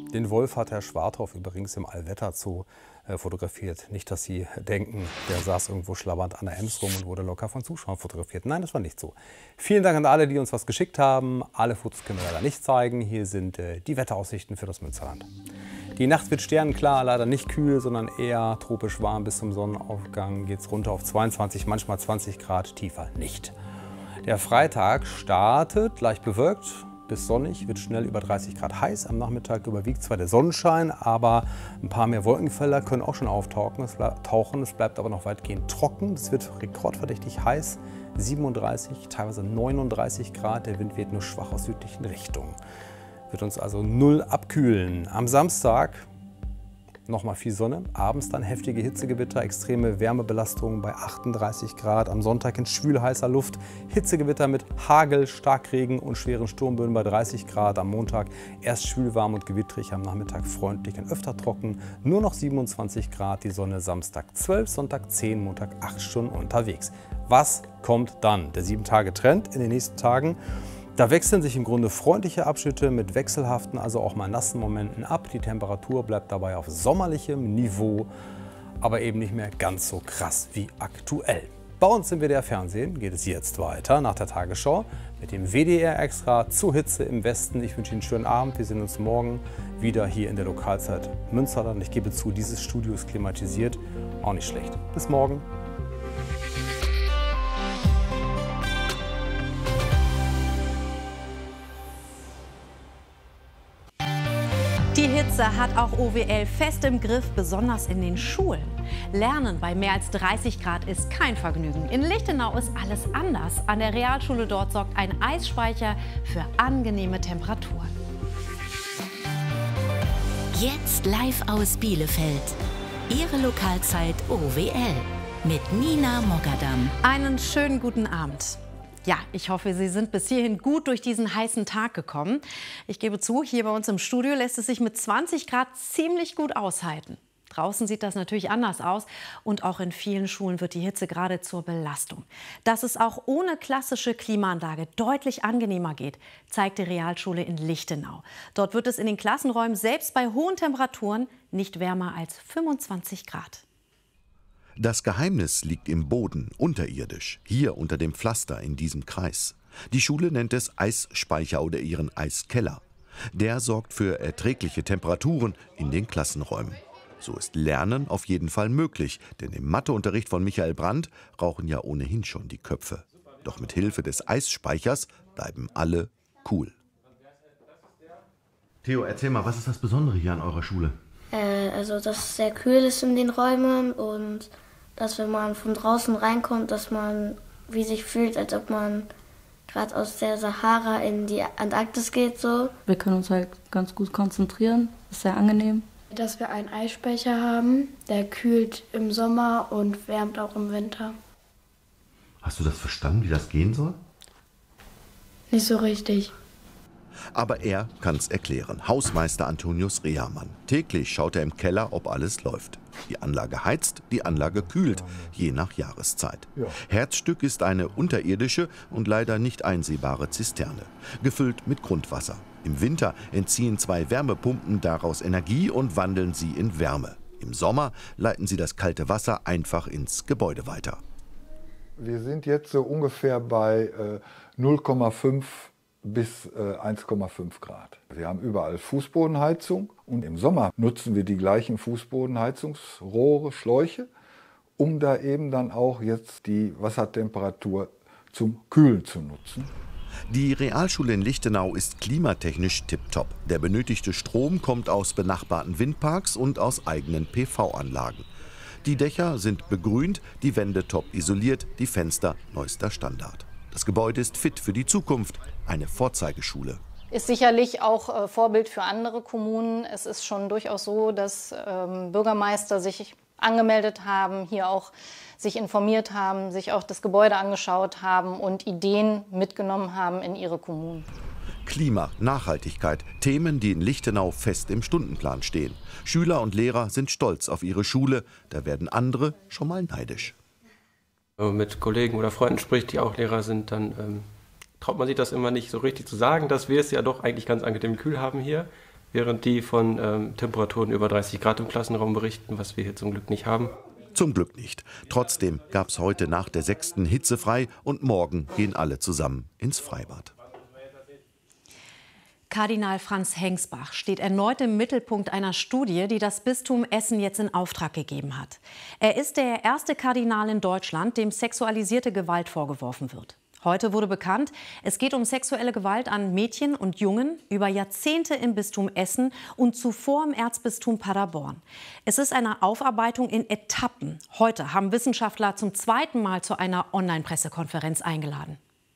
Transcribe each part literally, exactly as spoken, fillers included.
Den Wolf hat Herr Schwarthoff übrigens im Allwetterzoo äh, fotografiert. Nicht, dass Sie denken, der saß irgendwo schlabbernd an der Ems rum und wurde locker von Zuschauern fotografiert. Nein, das war nicht so. Vielen Dank an alle, die uns was geschickt haben. Alle Fotos können wir leider nicht zeigen. Hier sind äh, die Wetteraussichten für das Münsterland. Die Nacht wird sternenklar, leider nicht kühl, sondern eher tropisch warm. Bis zum Sonnenaufgang geht es runter auf zweiundzwanzig, manchmal zwanzig Grad, tiefer nicht. Der Freitag startet leicht bewölkt bis sonnig, wird schnell über dreißig Grad heiß. Am Nachmittag überwiegt zwar der Sonnenschein, aber ein paar mehr Wolkenfelder können auch schon auftauchen. Es tauchen, es bleibt aber noch weitgehend trocken. Es wird rekordverdächtig heiß, siebenunddreißig, teilweise neununddreißig Grad. Der Wind weht nur schwach aus südlichen Richtungen. Wird uns also null abkühlen. Am Samstag nochmal viel Sonne, abends dann heftige Hitzegewitter, extreme Wärmebelastung bei achtunddreißig Grad. Am Sonntag in schwül-heißer Luft, Hitzegewitter mit Hagel, Starkregen und schweren Sturmböen bei dreißig Grad. Am Montag erst schwülwarm und gewittrig, am Nachmittag freundlich und öfter trocken. Nur noch siebenundzwanzig Grad, die Sonne Samstag zwölf, Sonntag zehn, Montag acht Stunden unterwegs. Was kommt dann? Der sieben Tage Trend in den nächsten Tagen. Da wechseln sich im Grunde freundliche Abschnitte mit wechselhaften, also auch mal nassen Momenten ab. Die Temperatur bleibt dabei auf sommerlichem Niveau, aber eben nicht mehr ganz so krass wie aktuell. Bei uns im W D R Fernsehen geht es jetzt weiter nach der Tagesschau mit dem W D R Extra zur Hitze im Westen. Ich wünsche Ihnen einen schönen Abend. Wir sehen uns morgen wieder hier in der Lokalzeit Münsterland. Ich gebe zu, dieses Studio ist klimatisiert, auch nicht schlecht. Bis morgen. Die Hitze hat auch O W L fest im Griff, besonders in den Schulen. Lernen bei mehr als dreißig Grad ist kein Vergnügen. In Lichtenau ist alles anders. An der Realschule dort sorgt ein Eisspeicher für angenehme Temperaturen. Jetzt live aus Bielefeld. Ihre Lokalzeit O W L mit Nina Mogadam. Einen schönen guten Abend. Ja, ich hoffe, Sie sind bis hierhin gut durch diesen heißen Tag gekommen. Ich gebe zu, hier bei uns im Studio lässt es sich mit zwanzig Grad ziemlich gut aushalten. Draußen sieht das natürlich anders aus und auch in vielen Schulen wird die Hitze gerade zur Belastung. Dass es auch ohne klassische Klimaanlage deutlich angenehmer geht, zeigt die Realschule in Lichtenau. Dort wird es in den Klassenräumen selbst bei hohen Temperaturen nicht wärmer als fünfundzwanzig Grad. Das Geheimnis liegt im Boden, unterirdisch, hier unter dem Pflaster in diesem Kreis. Die Schule nennt es Eisspeicher oder ihren Eiskeller. Der sorgt für erträgliche Temperaturen in den Klassenräumen. So ist Lernen auf jeden Fall möglich, denn im Matheunterricht von Michael Brandt rauchen ja ohnehin schon die Köpfe. Doch mit Hilfe des Eisspeichers bleiben alle cool. Theo, erzähl mal, was ist das Besondere hier an eurer Schule? Äh, also, dass es sehr kühl ist in den Räumen und dass, wenn man von draußen reinkommt, dass man wie sich fühlt, als ob man gerade aus der Sahara in die Antarktis geht. So. Wir können uns halt ganz gut konzentrieren, ist sehr angenehm. Dass wir einen Eisspeicher haben, der kühlt im Sommer und wärmt auch im Winter. Hast du das verstanden, wie das gehen soll? Nicht so richtig. Aber er kann's erklären. Hausmeister Antonius Rehermann. Täglich schaut er im Keller, ob alles läuft. Die Anlage heizt, die Anlage kühlt, je nach Jahreszeit. Ja. Herzstück ist eine unterirdische und leider nicht einsehbare Zisterne, gefüllt mit Grundwasser. Im Winter entziehen zwei Wärmepumpen daraus Energie und wandeln sie in Wärme. Im Sommer leiten sie das kalte Wasser einfach ins Gebäude weiter. Wir sind jetzt so ungefähr bei äh, null Komma fünf bis äh, eins Komma fünf Grad. Wir haben überall Fußbodenheizung und im Sommer nutzen wir die gleichen Fußbodenheizungsrohre, Schläuche, um da eben dann auch jetzt die Wassertemperatur zum Kühlen zu nutzen. Die Realschule in Lichtenau ist klimatechnisch tipptopp. Der benötigte Strom kommt aus benachbarten Windparks und aus eigenen P V-Anlagen. Die Dächer sind begrünt, die Wände top isoliert, die Fenster neuester Standard. Das Gebäude ist fit für die Zukunft, eine Vorzeigeschule. Ist sicherlich auch äh, Vorbild für andere Kommunen. Es ist schon durchaus so, dass ähm, Bürgermeister sich angemeldet haben, hier auch sich informiert haben, sich auch das Gebäude angeschaut haben und Ideen mitgenommen haben in ihre Kommunen. Klima, Nachhaltigkeit, Themen, die in Lichtenau fest im Stundenplan stehen. Schüler und Lehrer sind stolz auf ihre Schule, da werden andere schon mal neidisch. Wenn man mit Kollegen oder Freunden spricht, die auch Lehrer sind, dann ähm, traut man sich das immer nicht so richtig zu sagen, dass wir es ja doch eigentlich ganz angenehm kühl haben hier. während die von ähm, Temperaturen über dreißig Grad im Klassenraum berichten, was wir hier zum Glück nicht haben. Zum Glück nicht. Trotzdem gab es heute nach der sechsten hitzefrei und morgen gehen alle zusammen ins Freibad. Kardinal Franz Hengsbach steht erneut im Mittelpunkt einer Studie, die das Bistum Essen jetzt in Auftrag gegeben hat. Er ist der erste Kardinal in Deutschland, dem sexualisierte Gewalt vorgeworfen wird. Heute wurde bekannt, es geht um sexuelle Gewalt an Mädchen und Jungen über Jahrzehnte im Bistum Essen und zuvor im Erzbistum Paderborn. Es ist eine Aufarbeitung in Etappen. Heute haben Wissenschaftler zum zweiten Mal zu einer Online-Pressekonferenz eingeladen.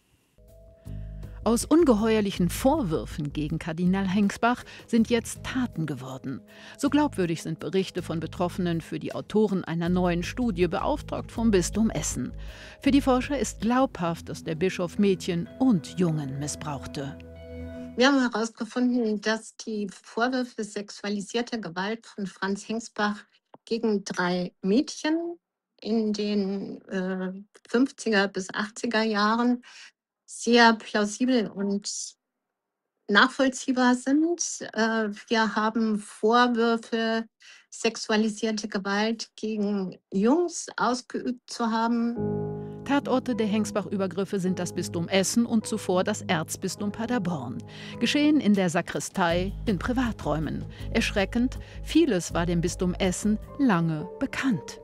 Aus ungeheuerlichen Vorwürfen gegen Kardinal Hengsbach sind jetzt Taten geworden. So glaubwürdig sind Berichte von Betroffenen für die Autoren einer neuen Studie, beauftragt vom Bistum Essen. Für die Forscher ist glaubhaft, dass der Bischof Mädchen und Jungen missbrauchte. Wir haben herausgefunden, dass die Vorwürfe sexualisierter Gewalt von Franz Hengsbach gegen drei Mädchen in den äh, fünfziger bis achtziger Jahren sehr plausibel und nachvollziehbar sind. Wir haben Vorwürfe, sexualisierte Gewalt gegen Jungs ausgeübt zu haben. Tatorte der Hengsbach-Übergriffe sind das Bistum Essen und zuvor das Erzbistum Paderborn. Geschehen in der Sakristei, in Privaträumen. Erschreckend, vieles war dem Bistum Essen lange bekannt.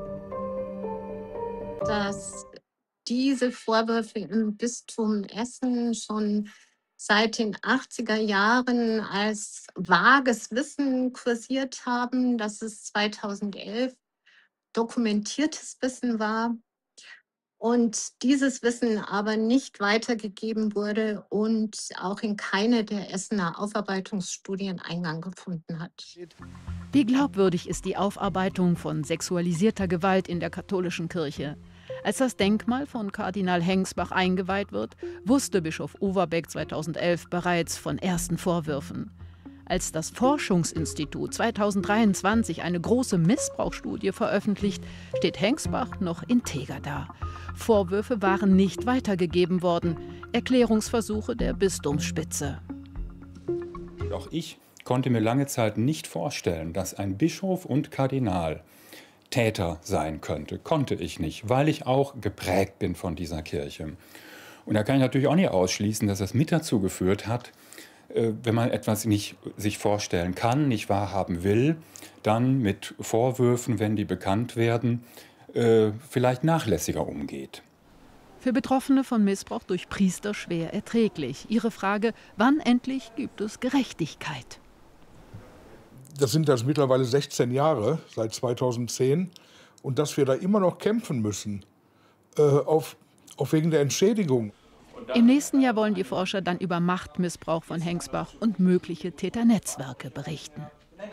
Das diese Vorwürfe im Bistum Essen schon seit den achtziger Jahren als vages Wissen kursiert haben, dass es zweitausendelf dokumentiertes Wissen war und dieses Wissen aber nicht weitergegeben wurde und auch in keine der Essener Aufarbeitungsstudien Eingang gefunden hat. Wie glaubwürdig ist die Aufarbeitung von sexualisierter Gewalt in der katholischen Kirche? Als das Denkmal von Kardinal Hengsbach eingeweiht wird, wusste Bischof Overbeck zweitausendelf bereits von ersten Vorwürfen. Als das Forschungsinstitut zweitausenddreiundzwanzig eine große Missbrauchsstudie veröffentlicht, steht Hengsbach noch integer da. Vorwürfe waren nicht weitergegeben worden. Erklärungsversuche der Bistumsspitze. Auch ich konnte mir lange Zeit nicht vorstellen, dass ein Bischof und Kardinal Täter sein könnte. Konnte ich nicht, weil ich auch geprägt bin von dieser Kirche. Und da kann ich natürlich auch nicht ausschließen, dass das mit dazu geführt hat, wenn man etwas nicht sich vorstellen kann, nicht wahrhaben will, dann mit Vorwürfen, wenn die bekannt werden, vielleicht nachlässiger umgeht. Für Betroffene von Missbrauch durch Priester schwer erträglich. Ihre Frage, wann endlich gibt es Gerechtigkeit? Das sind das mittlerweile sechzehn Jahre, seit zweitausendzehn. Und dass wir da immer noch kämpfen müssen, äh, auf, auf wegen der Entschädigung. Im nächsten Jahr wollen die Forscher dann über Machtmissbrauch von Hengsbach und mögliche Täternetzwerke berichten.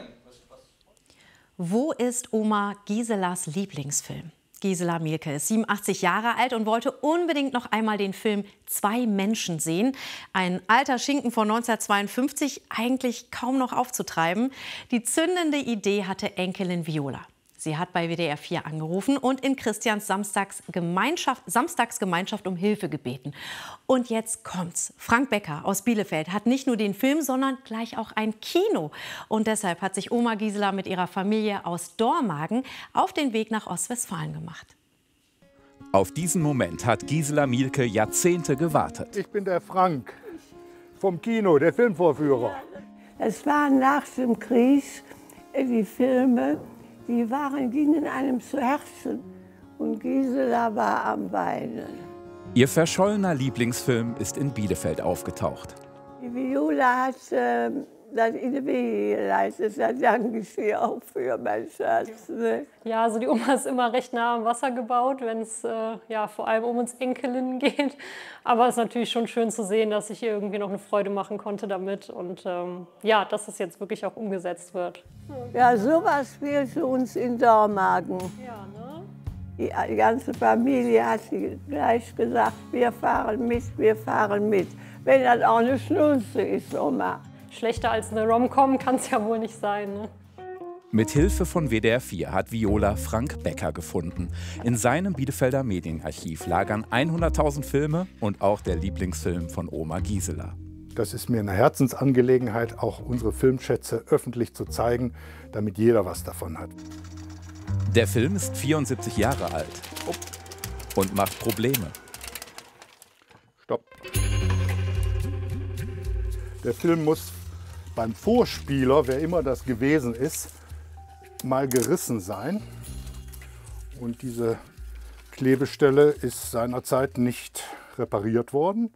Wo ist Oma Giselas Lieblingsfilm? Gisela Mielke ist siebenundachtzig Jahre alt und wollte unbedingt noch einmal den Film Zwei Menschen sehen. Ein alter Schinken von neunzehnhundertzweiundfünfzig, eigentlich kaum noch aufzutreiben. Die zündende Idee hatte Enkelin Viola. Sie hat bei W D R vier angerufen und in Christians Samstagsgemeinschaft, Samstagsgemeinschaft um Hilfe gebeten. Und jetzt kommt's. Frank Becker aus Bielefeld hat nicht nur den Film, sondern gleich auch ein Kino. Und deshalb hat sich Oma Gisela mit ihrer Familie aus Dormagen auf den Weg nach Ostwestfalen gemacht. Auf diesen Moment hat Gisela Mielke Jahrzehnte gewartet. Ich bin der Frank vom Kino, der Filmvorführer. Es waren nach dem Krieg die Filme, die waren, gingen einem zu Herzen und Gisela war am Weinen. Ihr verschollener Lieblingsfilm ist in Bielefeld aufgetaucht. Die Viola hat äh, das in die Wege geleitet, da danke ich ihr auch für, mein Schatz. Ne? Ja, also die Oma ist immer recht nah am Wasser gebaut, wenn es äh, ja, vor allem um uns Enkelinnen geht. Aber es ist natürlich schon schön zu sehen, dass ich ihr irgendwie noch eine Freude machen konnte damit und ähm, ja, dass es jetzt wirklich auch umgesetzt wird. Ja, sowas fehlte uns in Dormagen. Ja, ne? Die, die ganze Familie hat gleich gesagt, wir fahren mit, wir fahren mit. Wenn das auch eine Schnulze ist, Oma. Schlechter als eine Rom-Com kann es ja wohl nicht sein, ne? Mit Hilfe von W D R vier hat Viola Frank Becker gefunden. In seinem Bielefelder Medienarchiv lagern hunderttausend Filme und auch der Lieblingsfilm von Oma Gisela. Das ist mir eine Herzensangelegenheit, auch unsere Filmschätze öffentlich zu zeigen, damit jeder was davon hat. Der Film ist vierundsiebzig Jahre alt und macht Probleme. Stopp. Der Film muss beim Vorspieler, wer immer das gewesen ist, mal gerissen sein. Und diese Klebestelle ist seinerzeit nicht repariert worden.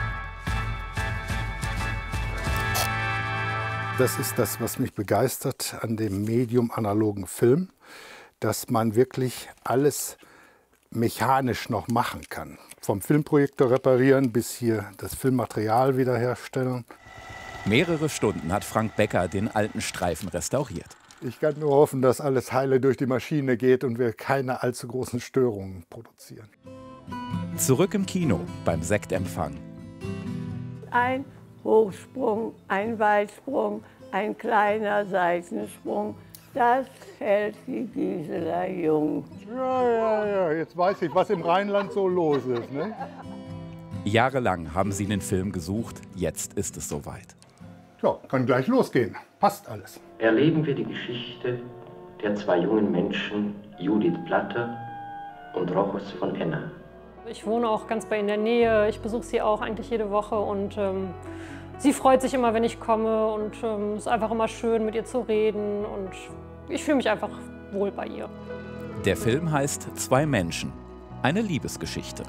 Das ist das, was mich begeistert an dem Medium analogen Film, dass man wirklich alles mechanisch noch machen kann. Vom Filmprojektor reparieren bis hier das Filmmaterial wiederherstellen. Mehrere Stunden hat Frank Becker den alten Streifen restauriert. Ich kann nur hoffen, dass alles heile durch die Maschine geht und wir keine allzu großen Störungen produzieren. Zurück im Kino beim Sektempfang. Ein Hochsprung, ein Weitsprung, ein kleiner Seitensprung. Das hält die Gisela jung. Ja, ja, ja, jetzt weiß ich, was im Rheinland so los ist, ne? Jahrelang haben sie den Film gesucht, jetzt ist es soweit. Ja, kann gleich losgehen. Passt alles. Erleben wir die Geschichte der zwei jungen Menschen, Judith Platter und Rochus von Enna. Ich wohne auch ganz bei in der Nähe. Ich besuche sie auch eigentlich jede Woche und ähm, sie freut sich immer, wenn ich komme und es ähm, ist einfach immer schön, mit ihr zu reden und ich fühle mich einfach wohl bei ihr. Der Film heißt Zwei Menschen, eine Liebesgeschichte.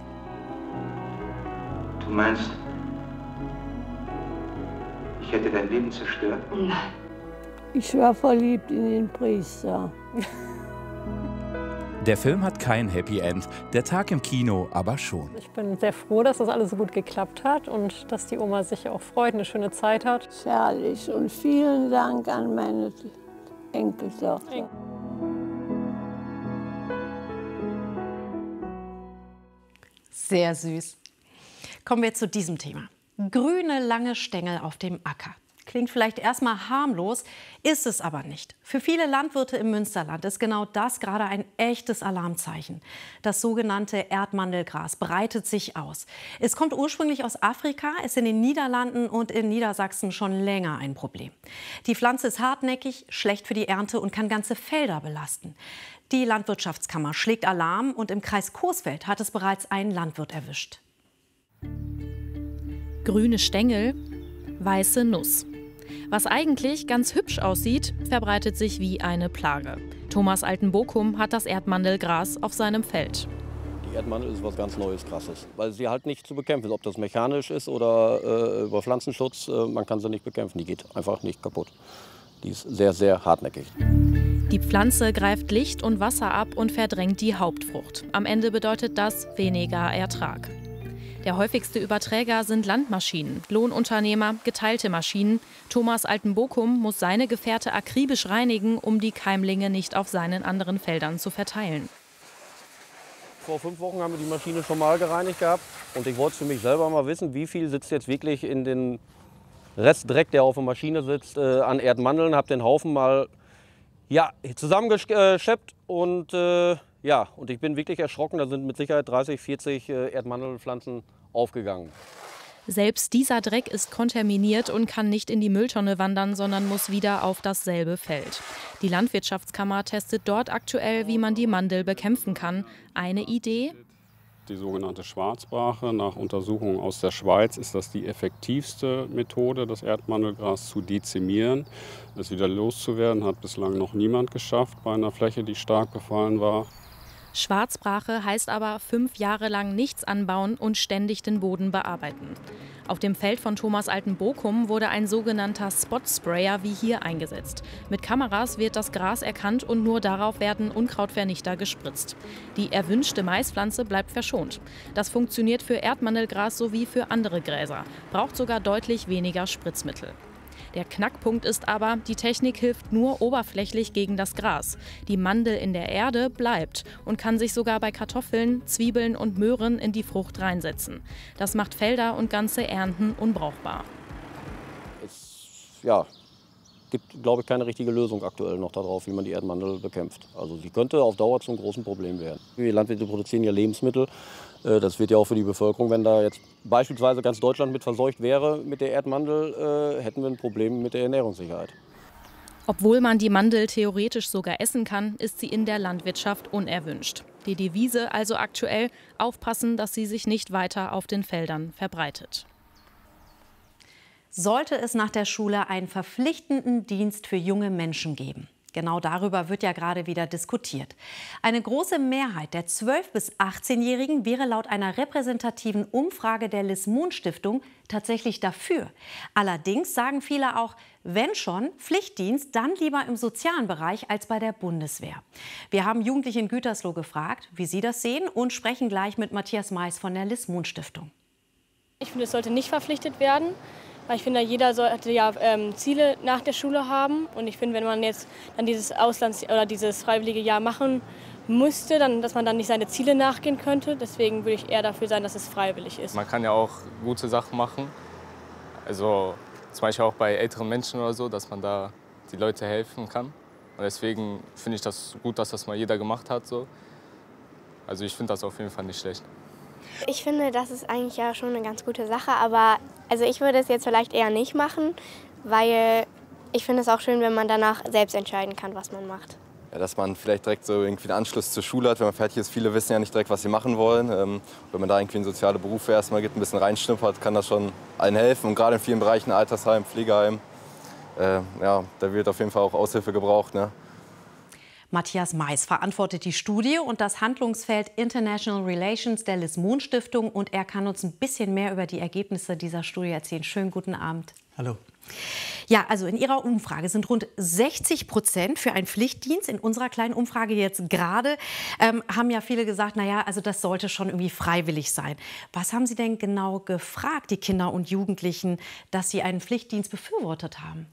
Du meinst, ich hätte dein Leben zerstört? Nein. Ich war verliebt in den Priester. Der Film hat kein Happy End, der Tag im Kino aber schon. Ich bin sehr froh, dass das alles so gut geklappt hat und dass die Oma sich auch freut, eine schöne Zeit hat. Herrlich und vielen Dank an meine Enkeltochter. Sehr süß. Kommen wir zu diesem Thema. Grüne, lange Stängel auf dem Acker. Klingt vielleicht erstmal harmlos, ist es aber nicht. Für viele Landwirte im Münsterland ist genau das gerade ein echtes Alarmzeichen. Das sogenannte Erdmandelgras breitet sich aus. Es kommt ursprünglich aus Afrika, ist in den Niederlanden und in Niedersachsen schon länger ein Problem. Die Pflanze ist hartnäckig, schlecht für die Ernte und kann ganze Felder belasten. Die Landwirtschaftskammer schlägt Alarm und im Kreis Coesfeld hat es bereits einen Landwirt erwischt. Grüne Stängel, weiße Nuss. Was eigentlich ganz hübsch aussieht, verbreitet sich wie eine Plage. Thomas Altenbokum hat das Erdmandelgras auf seinem Feld. Die Erdmandel ist was ganz Neues, Krasses, weil sie halt nicht zu bekämpfen ist. Ob das mechanisch ist oder äh, über Pflanzenschutz, äh, man kann sie nicht bekämpfen. Die geht einfach nicht kaputt. Die ist sehr, sehr hartnäckig. Die Pflanze greift Licht und Wasser ab und verdrängt die Hauptfrucht. Am Ende bedeutet das weniger Ertrag. Der häufigste Überträger sind Landmaschinen, Lohnunternehmer, geteilte Maschinen. Thomas Altenbokum muss seine Gefährte akribisch reinigen, um die Keimlinge nicht auf seinen anderen Feldern zu verteilen. Vor fünf Wochen haben wir die Maschine schon mal gereinigt gehabt. Und ich wollte für mich selber mal wissen, wie viel sitzt jetzt wirklich in den Restdreck, der auf der Maschine sitzt, äh, an Erdmandeln. Habe den Haufen mal ja, zusammengeschleppt und äh, ja, und ich bin wirklich erschrocken. Da sind mit Sicherheit dreißig, vierzig äh, Erdmandelpflanzen aufgegangen. Selbst dieser Dreck ist kontaminiert und kann nicht in die Mülltonne wandern, sondern muss wieder auf dasselbe Feld. Die Landwirtschaftskammer testet dort aktuell, wie man die Mandel bekämpfen kann. Eine Idee? Die sogenannte Schwarzbrache. Nach Untersuchungen aus der Schweiz ist das die effektivste Methode, das Erdmandelgras zu dezimieren. Es wieder loszuwerden, hat bislang noch niemand geschafft bei einer Fläche, die stark befallen war. Schwarzbrache heißt aber fünf Jahre lang nichts anbauen und ständig den Boden bearbeiten. Auf dem Feld von Thomas Altenbokum wurde ein sogenannter Spot-Sprayer wie hier eingesetzt. Mit Kameras wird das Gras erkannt und nur darauf werden Unkrautvernichter gespritzt. Die erwünschte Maispflanze bleibt verschont. Das funktioniert für Erdmandelgras sowie für andere Gräser, braucht sogar deutlich weniger Spritzmittel. Der Knackpunkt ist aber, die Technik hilft nur oberflächlich gegen das Gras. Die Mandel in der Erde bleibt und kann sich sogar bei Kartoffeln, Zwiebeln und Möhren in die Frucht reinsetzen. Das macht Felder und ganze Ernten unbrauchbar. Es ja, gibt, glaube ich, keine richtige Lösung aktuell noch darauf, wie man die Erdmandel bekämpft. Also sie könnte auf Dauer zum großen Problem werden. Die Landwirte produzieren ja Lebensmittel. Das wird ja auch für die Bevölkerung, wenn da jetzt beispielsweise ganz Deutschland mit verseucht wäre mit der Erdmandel, hätten wir ein Problem mit der Ernährungssicherheit. Obwohl man die Mandel theoretisch sogar essen kann, ist sie in der Landwirtschaft unerwünscht. Die Devise also aktuell: aufpassen, dass sie sich nicht weiter auf den Feldern verbreitet. Sollte es nach der Schule einen verpflichtenden Dienst für junge Menschen geben? Genau darüber wird ja gerade wieder diskutiert. Eine große Mehrheit der zwölf- bis achtzehnjährigen wäre laut einer repräsentativen Umfrage der Liss-Mohn-Stiftung tatsächlich dafür. Allerdings sagen viele auch, wenn schon Pflichtdienst, dann lieber im sozialen Bereich als bei der Bundeswehr. Wir haben Jugendliche in Gütersloh gefragt, wie sie das sehen, und sprechen gleich mit Matthias Mais von der Liss-Mohn-Stiftung. Ich finde, es sollte nicht verpflichtet werden. Weil ich finde, jeder sollte ja ähm, Ziele nach der Schule haben. Und ich finde, wenn man jetzt dann dieses Auslands- oder dieses freiwillige Jahr machen müsste, dann, dass man dann nicht seine Ziele nachgehen könnte. Deswegen würde ich eher dafür sein, dass es freiwillig ist. Man kann ja auch gute Sachen machen. Also zum Beispiel auch bei älteren Menschen oder so, dass man da die Leute helfen kann. Und deswegen finde ich das gut, dass das mal jeder gemacht hat. So. Also ich finde das auf jeden Fall nicht schlecht. Ich finde, das ist eigentlich ja schon eine ganz gute Sache, aber also ich würde es jetzt vielleicht eher nicht machen, weil ich finde es auch schön, wenn man danach selbst entscheiden kann, was man macht. Ja, dass man vielleicht direkt so irgendwie einen Anschluss zur Schule hat, wenn man fertig ist. Viele wissen ja nicht direkt, was sie machen wollen. Ähm, wenn man da irgendwie in soziale Berufe erstmal geht, ein bisschen reinschnuppert, kann das schon allen helfen. Und gerade in vielen Bereichen, Altersheim, Pflegeheim, äh, ja, da wird auf jeden Fall auch Aushilfe gebraucht, ne? Matthias Mais verantwortet die Studie und das Handlungsfeld International Relations der Liss-Mohn-Stiftung. Und er kann uns ein bisschen mehr über die Ergebnisse dieser Studie erzählen. Schönen guten Abend. Hallo. Ja, also in Ihrer Umfrage sind rund sechzig Prozent für einen Pflichtdienst. In unserer kleinen Umfrage jetzt gerade ähm, haben ja viele gesagt, naja, also das sollte schon irgendwie freiwillig sein. Was haben Sie denn genau gefragt, die Kinder und Jugendlichen, dass sie einen Pflichtdienst befürwortet haben?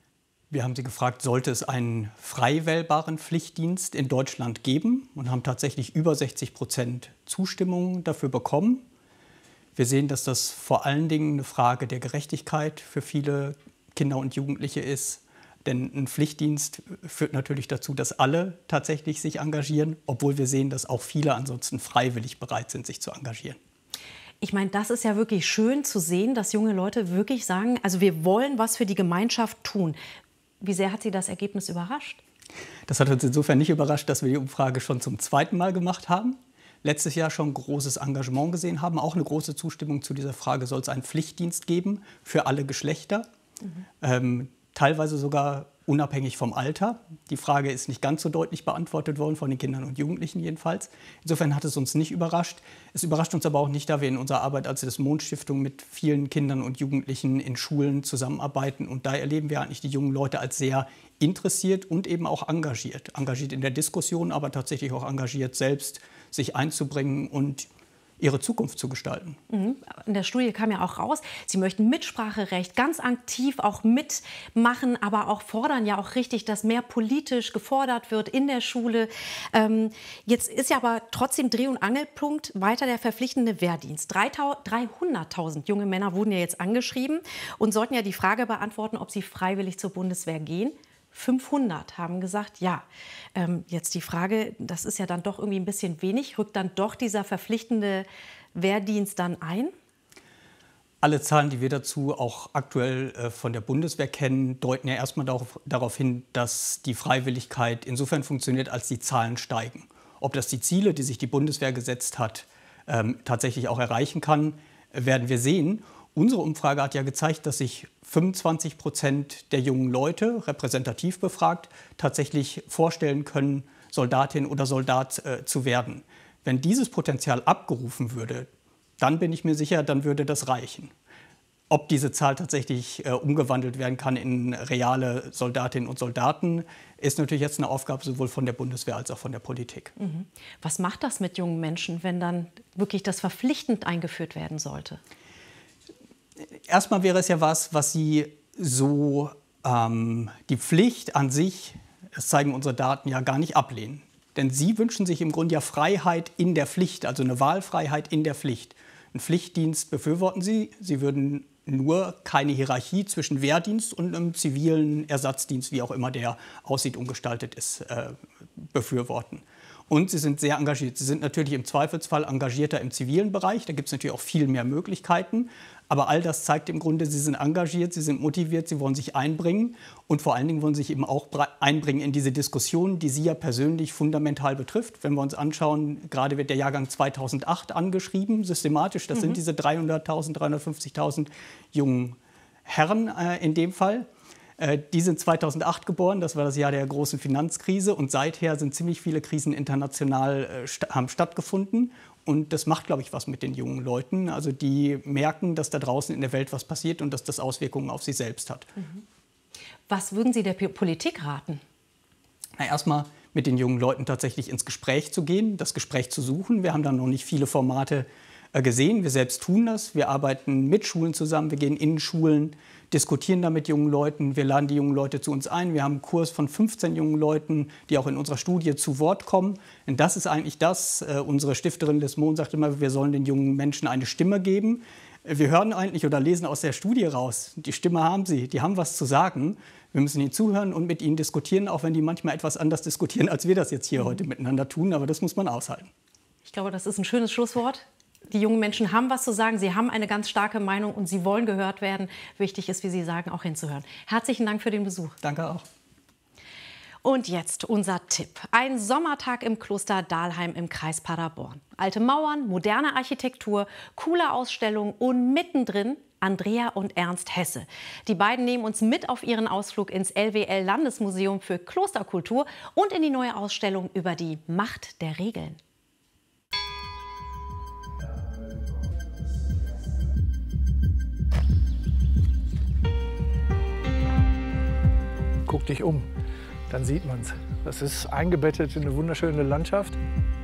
Wir haben sie gefragt, sollte es einen frei wählbaren Pflichtdienst in Deutschland geben, und haben tatsächlich über sechzig Prozent Zustimmung dafür bekommen. Wir sehen, dass das vor allen Dingen eine Frage der Gerechtigkeit für viele Kinder und Jugendliche ist. Denn ein Pflichtdienst führt natürlich dazu, dass alle tatsächlich sich engagieren, obwohl wir sehen, dass auch viele ansonsten freiwillig bereit sind, sich zu engagieren. Ich meine, das ist ja wirklich schön zu sehen, dass junge Leute wirklich sagen, also wir wollen was für die Gemeinschaft tun. Wie sehr hat Sie das Ergebnis überrascht? Das hat uns insofern nicht überrascht, dass wir die Umfrage schon zum zweiten Mal gemacht haben. Letztes Jahr schon großes Engagement gesehen haben, auch eine große Zustimmung zu dieser Frage, soll es einen Pflichtdienst geben für alle Geschlechter, mhm. ähm, teilweise sogar unabhängig vom Alter. Die Frage ist nicht ganz so deutlich beantwortet worden, von den Kindern und Jugendlichen jedenfalls. Insofern hat es uns nicht überrascht. Es überrascht uns aber auch nicht, da wir in unserer Arbeit als Liss-Mohn-Stiftung mit vielen Kindern und Jugendlichen in Schulen zusammenarbeiten. Und da erleben wir eigentlich die jungen Leute als sehr interessiert und eben auch engagiert. Engagiert in der Diskussion, aber tatsächlich auch engagiert, selbst sich einzubringen und ihre Zukunft zu gestalten. Mhm. In der Studie kam ja auch raus, Sie möchten Mitspracherecht ganz aktiv auch mitmachen, aber auch fordern ja auch richtig, dass mehr politisch gefordert wird in der Schule. Ähm, jetzt ist ja aber trotzdem Dreh- und Angelpunkt weiter der verpflichtende Wehrdienst. dreihunderttausend junge Männer wurden ja jetzt angeschrieben und sollten ja die Frage beantworten, ob sie freiwillig zur Bundeswehr gehen. fünfhundert haben gesagt, ja. Ähm, jetzt die Frage, das ist ja dann doch irgendwie ein bisschen wenig. Rückt dann doch dieser verpflichtende Wehrdienst dann ein? Alle Zahlen, die wir dazu auch aktuell äh, von der Bundeswehr kennen, deuten ja erstmal darauf, darauf hin, dass die Freiwilligkeit insofern funktioniert, als die Zahlen steigen. Ob das die Ziele, die sich die Bundeswehr gesetzt hat, ähm, tatsächlich auch erreichen kann, werden wir sehen. Unsere Umfrage hat ja gezeigt, dass sich fünfundzwanzig Prozent der jungen Leute, repräsentativ befragt, tatsächlich vorstellen können, Soldatin oder Soldat äh, zu werden. Wenn dieses Potenzial abgerufen würde, dann bin ich mir sicher, dann würde das reichen. Ob diese Zahl tatsächlich äh, umgewandelt werden kann in reale Soldatinnen und Soldaten, ist natürlich jetzt eine Aufgabe sowohl von der Bundeswehr als auch von der Politik. Mhm. Was macht das mit jungen Menschen, wenn dann wirklich das verpflichtend eingeführt werden sollte? Erstmal wäre es ja was, was Sie so ähm, die Pflicht an sich, das zeigen unsere Daten, ja gar nicht ablehnen. Denn Sie wünschen sich im Grunde ja Freiheit in der Pflicht, also eine Wahlfreiheit in der Pflicht. Einen Pflichtdienst befürworten Sie. Sie würden nur keine Hierarchie zwischen Wehrdienst und einem zivilen Ersatzdienst, wie auch immer der aussieht und gestaltet ist, äh, befürworten. Und sie sind sehr engagiert. Sie sind natürlich im Zweifelsfall engagierter im zivilen Bereich. Da gibt es natürlich auch viel mehr Möglichkeiten. Aber all das zeigt im Grunde, sie sind engagiert, sie sind motiviert, sie wollen sich einbringen. Und vor allen Dingen wollen sie sich eben auch einbringen in diese Diskussion, die sie ja persönlich fundamental betrifft. Wenn wir uns anschauen, gerade wird der Jahrgang zweitausendacht angeschrieben, systematisch. Das mhm. sind diese dreihunderttausend, dreihundertfünfzigtausend jungen Herren äh, in dem Fall. Die sind zweitausendacht geboren, das war das Jahr der großen Finanzkrise. Und seither sind ziemlich viele Krisen international äh, st- haben stattgefunden. Und das macht, glaube ich, was mit den jungen Leuten. Also die merken, dass da draußen in der Welt was passiert und dass das Auswirkungen auf sie selbst hat. Mhm. Was würden Sie der P- Politik raten? Na, erstmal mit den jungen Leuten tatsächlich ins Gespräch zu gehen, das Gespräch zu suchen. Wir haben da noch nicht viele Formate äh, gesehen. Wir selbst tun das. Wir arbeiten mit Schulen zusammen, wir gehen in Schulen, diskutieren da mit jungen Leuten, wir laden die jungen Leute zu uns ein. Wir haben einen Kurs von fünfzehn jungen Leuten, die auch in unserer Studie zu Wort kommen. Und das ist eigentlich das, äh, unsere Stifterin Liz Mohn sagt immer, wir sollen den jungen Menschen eine Stimme geben. Wir hören eigentlich oder lesen aus der Studie raus, die Stimme haben sie, die haben was zu sagen. Wir müssen ihnen zuhören und mit ihnen diskutieren, auch wenn die manchmal etwas anders diskutieren, als wir das jetzt hier mhm. heute miteinander tun. Aber das muss man aushalten. Ich glaube, das ist ein schönes Schlusswort. Die jungen Menschen haben was zu sagen, sie haben eine ganz starke Meinung und sie wollen gehört werden. Wichtig ist, wie Sie sagen, auch hinzuhören. Herzlichen Dank für den Besuch. Danke auch. Und jetzt unser Tipp. Ein Sommertag im Kloster Dahlheim im Kreis Paderborn. Alte Mauern, moderne Architektur, coole Ausstellungen und mittendrin Andrea und Ernst Hesse. Die beiden nehmen uns mit auf ihren Ausflug ins L W L-Landesmuseum für Klosterkultur und in die neue Ausstellung über die Macht der Regeln. Guck dich um, dann sieht man es. Das ist eingebettet in eine wunderschöne Landschaft.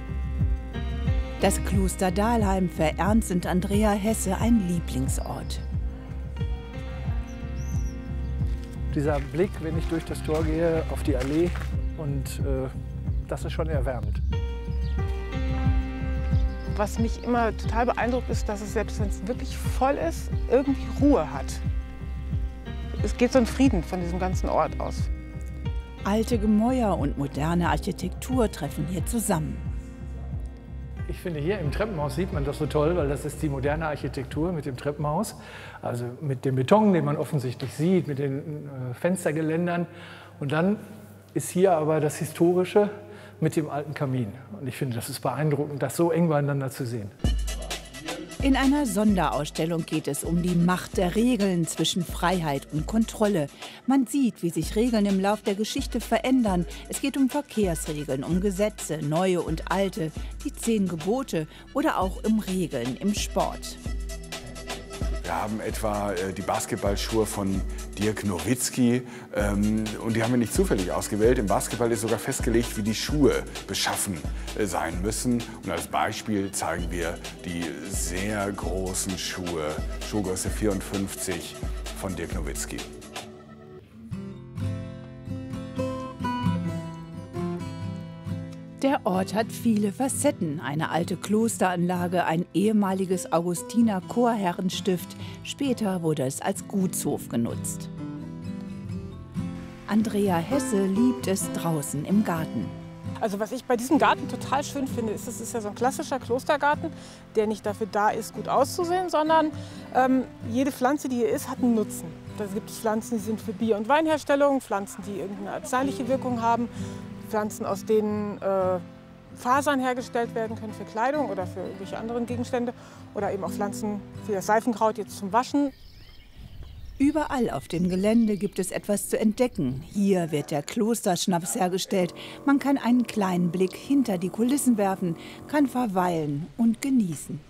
Das Kloster Dahlheim für Ernst und Andrea Hesse ein Lieblingsort. Dieser Blick, wenn ich durch das Tor gehe, auf die Allee, und äh, das ist schon erwärmend. Was mich immer total beeindruckt, ist, dass es, selbst wenn es wirklich voll ist, irgendwie Ruhe hat. Es geht so ein Frieden von diesem ganzen Ort aus. Alte Gemäuer und moderne Architektur treffen hier zusammen. Ich finde, hier im Treppenhaus sieht man das so toll, weil das ist die moderne Architektur mit dem Treppenhaus. Also mit dem Beton, den man offensichtlich sieht, mit den äh, Fenstergeländern. Und dann ist hier aber das Historische mit dem alten Kamin. Und ich finde, das ist beeindruckend, das so eng beieinander zu sehen. In einer Sonderausstellung geht es um die Macht der Regeln zwischen Freiheit und Kontrolle. Man sieht, wie sich Regeln im Lauf der Geschichte verändern. Es geht um Verkehrsregeln, um Gesetze, neue und alte, die zehn Gebote oder auch um Regeln im Sport. Wir haben etwa äh, die Basketballschuhe von Dirk Nowitzki. Ähm, und die haben wir nicht zufällig ausgewählt. Im Basketball ist sogar festgelegt, wie die Schuhe beschaffen äh, sein müssen. Und als Beispiel zeigen wir die sehr großen Schuhe, Schuhgröße vierundfünfzig von Dirk Nowitzki. Der Ort hat viele Facetten. Eine alte Klosteranlage, ein ehemaliges Augustiner-Chorherrenstift. Später wurde es als Gutshof genutzt. Andrea Hesse liebt es draußen im Garten. Also was ich bei diesem Garten total schön finde, ist, es ist ja so ein klassischer Klostergarten, der nicht dafür da ist, gut auszusehen, sondern ähm, jede Pflanze, die hier ist, hat einen Nutzen. Da gibt es Pflanzen, die sind für Bier- und Weinherstellung, Pflanzen, die irgendeine arzneiliche Wirkung haben, Pflanzen, aus denen äh, Fasern hergestellt werden können für Kleidung oder für irgendwelche anderen Gegenstände, oder eben auch Pflanzen wie das Seifenkraut jetzt zum Waschen. Überall auf dem Gelände gibt es etwas zu entdecken. Hier wird der Klosterschnaps hergestellt. Man kann einen kleinen Blick hinter die Kulissen werfen, kann verweilen und genießen.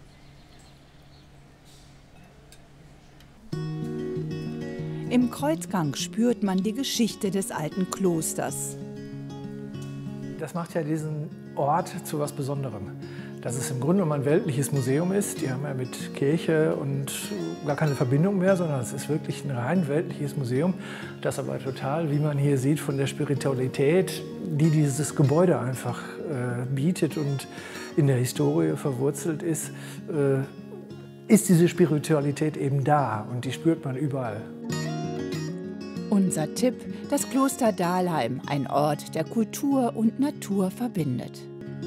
Im Kreuzgang spürt man die Geschichte des alten Klosters. Das macht ja diesen Ort zu was Besonderem. Dass es im Grunde genommen ein weltliches Museum ist. Die haben ja mit Kirche und gar keine Verbindung mehr, sondern es ist wirklich ein rein weltliches Museum, das aber total, wie man hier sieht, von der Spiritualität, die dieses Gebäude einfach äh, bietet und in der Historie verwurzelt ist, äh, ist diese Spiritualität eben da und die spürt man überall. Unser Tipp: das Kloster Dahlheim, ein Ort, der Kultur und Natur verbindet.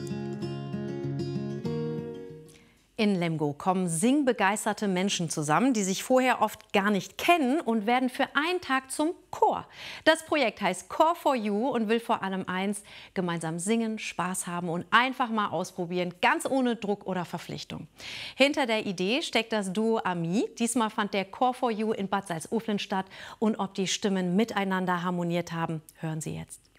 In Lemgo kommen singbegeisterte Menschen zusammen, die sich vorher oft gar nicht kennen und werden für einen Tag zum Chor. Das Projekt heißt Chor for You und will vor allem eins: gemeinsam singen, Spaß haben und einfach mal ausprobieren, ganz ohne Druck oder Verpflichtung. Hinter der Idee steckt das Duo Ami. Diesmal fand der Chor for You in Bad Salzuflen statt und ob die Stimmen miteinander harmoniert haben, hören Sie jetzt.